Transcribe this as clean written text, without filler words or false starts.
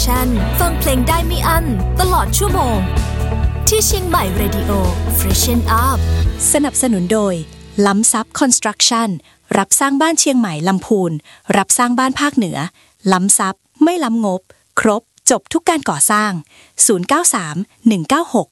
ฟังเพลงได้ไม่อั้นตลอดชั่วโมงที่เชียงใหม่ Radio Freshen Up สนับสนุนโดยล้ำซับคอนสตรักชั่นรับสร้างบ้านเชียงใหม่ลำพูนรับสร้างบ้านภาคเหนือล้ำซับไม่ล้ำงบครบจบทุกการก่อสร้าง093 196